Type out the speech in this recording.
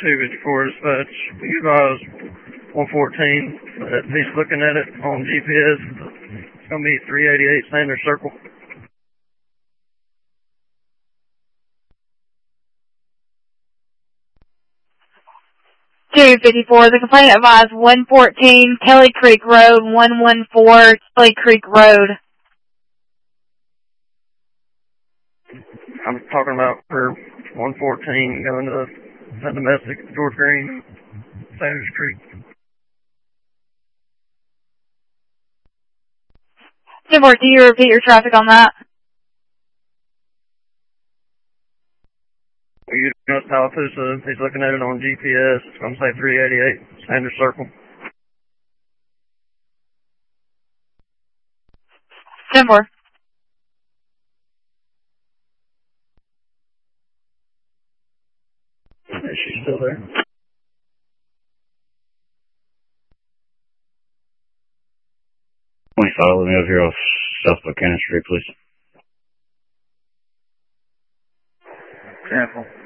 254 dispatch. You guys 114. If he's looking at it on GPS, it's going to be 388 Sanders Circle. The complainant advised 114 Kelly Creek Road, 114 Kelly Creek Road. I'm talking about for 114 going to the domestic, George Green, Sanders Creek. Timor, can you repeat your traffic on that? You know Tallapoosa, if he's looking at it on GPS, it's going to say 388 Sanders Circle. Timor. Is she still there? Follow me over here off South Buchanan Street, please. Careful.